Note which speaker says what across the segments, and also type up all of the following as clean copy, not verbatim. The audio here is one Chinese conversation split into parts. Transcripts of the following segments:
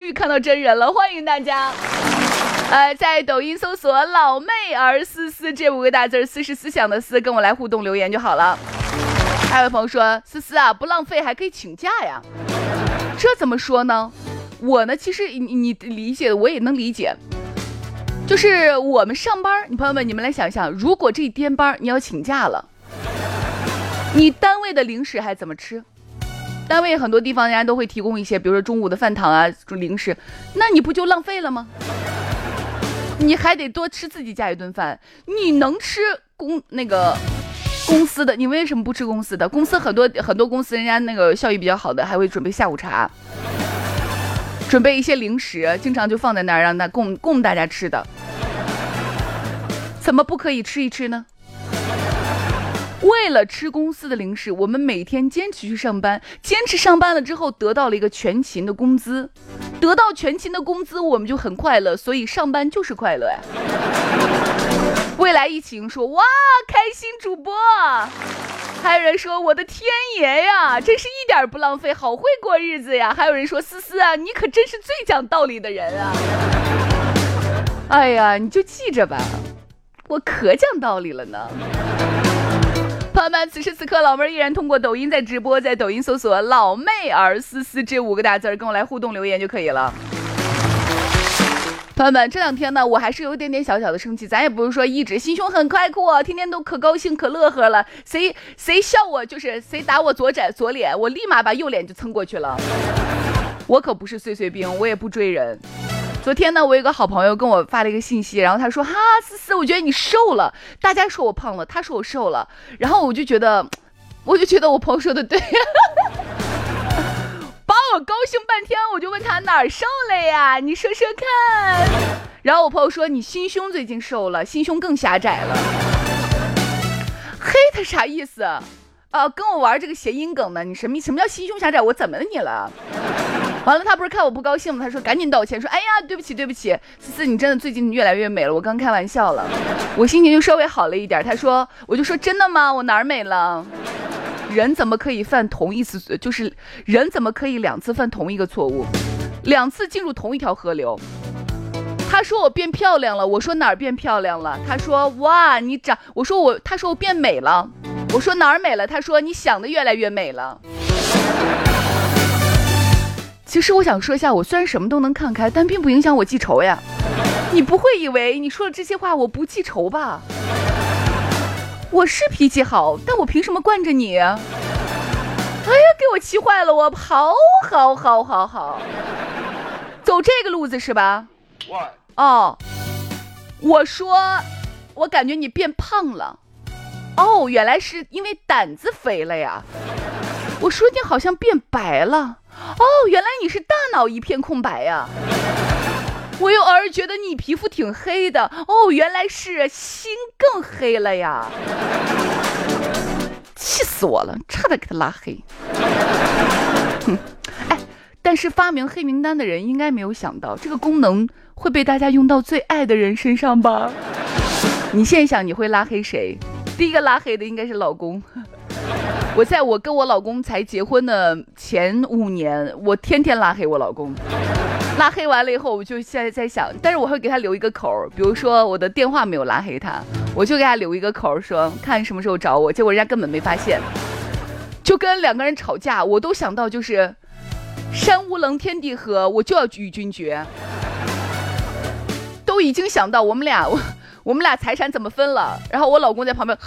Speaker 1: 于看到真人了，欢迎大家。在抖音搜索老妹儿思思这5个大字，思是思想的思，跟我来互动留言就好了。还有朋友说，思思啊，不浪费还可以请假呀，这怎么说呢？我呢，其实你理解的我也能理解，就是我们上班，你朋友们，你们来想一想，如果这一天班你要请假了，你单位的零食还怎么吃？单位很多地方人家都会提供一些，比如说中午的饭堂啊，零食，那你不就浪费了吗？你还得多吃自己家一顿饭，你能吃公司的，你为什么不吃公司的？公司很多公司人家那个效益比较好的，还会准备下午茶，准备一些零食，经常就放在那儿让它供大家吃的，怎么不可以吃一吃呢？为了吃公司的零食，我们每天坚持去上班，坚持上班了之后得到了一个全勤的工资，得到全勤的工资我们就很快乐，所以上班就是快乐呀。未来疫情说哇开心主播，还有人说我的天爷呀，真是一点不浪费，好会过日子呀。还有人说思思啊，你可真是最讲道理的人啊。哎呀，你就记着吧，我可讲道理了呢。朋友们，此时此刻老妹儿依然通过抖音在直播，在抖音搜索老妹儿思思这5个大字跟我来互动留言就可以了。朋友们，这2天呢，我还是有一点点小小的生气，咱也不是说一直心胸很开阔，天天都可高兴可乐呵了，谁笑我就是谁打我左脸，我立马把右脸就蹭过去了。我可不是碎碎兵，我也不追人。昨天呢，我有个好朋友跟我发了一个信息，然后他说哈思思，我觉得你瘦了，大家说我胖了，他说我瘦了，然后我就觉得我朋友说的对把我高兴半天，我就问他哪儿瘦了呀，你说说看。然后我朋友说你心胸最近瘦了，心胸更狭窄了。嘿，他啥意思跟我玩这个谐音梗呢？你什么叫心胸狭窄？我怎么了你了？完了他不是看我不高兴吗？他说赶紧道歉，说哎呀对不起思思，你真的最近越来越美了，我刚开玩笑了。我心情就稍微好了一点。他说，我就说真的吗？我哪儿美了？人怎么可以犯同一次，就是人怎么可以2次犯同一个错误，2次进入同一条河流？他说我变漂亮了，我说哪儿变漂亮了？他说哇你长，他说我变美了，我说哪儿美了？他说你想的越来越美了。其实我想说一下，我虽然什么都能看开，但并不影响我记仇呀。你不会以为你说了这些话我不记仇吧？我是脾气好，但我凭什么惯着你？哎呀，给我气坏了！我好，走这个路子是吧？哦，我说，我感觉你变胖了。哦，原来是因为胆子肥了呀。我说你好像变白了。哦，原来你是大脑一片空白呀。我又偶尔觉得你皮肤挺黑的，哦，原来是心更黑了呀。气死我了，差点给他拉黑。但是发明黑名单的人应该没有想到这个功能会被大家用到最爱的人身上吧。你现在想你会拉黑谁？第一个拉黑的应该是老公。我跟我老公才结婚的前5年，我天天拉黑我老公。拉黑完了以后，我就现在在想，但是我会给他留一个口，比如说我的电话没有拉黑他，我就给他留一个口，说看什么时候找我，结果人家根本没发现。就跟2个人吵架，我都想到就是山无棱天地合，我就要与君绝。都已经想到我们俩财产怎么分了，然后我老公在旁边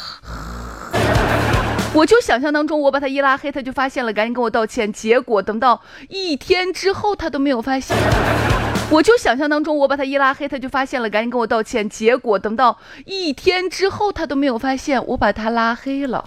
Speaker 1: 我就想象当中我把他一拉黑他就发现了，赶紧跟我道歉，结果等到1天之后他都没有发现。我就想象当中我把他一拉黑他就发现了，赶紧跟我道歉，结果等到1天之后他都没有发现我把他拉黑了。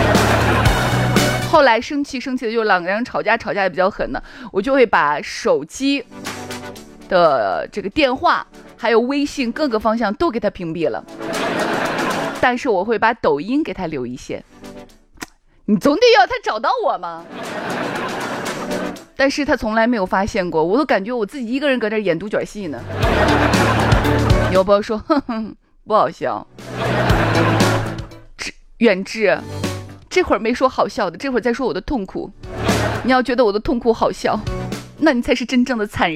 Speaker 1: 后来生气的就2个人吵架也比较狠呢，我就会把手机的这个电话还有微信各个方向都给他屏蔽了，但是我会把抖音给他留一些，你总得要他找到我吗？但是他从来没有发现过，我都感觉我自己一个人搁这演独角戏呢。有朋友说哼不好笑，远志这会儿没说好笑的，这会儿在说我的痛苦。你要觉得我的痛苦好笑，那你才是真正的惨人。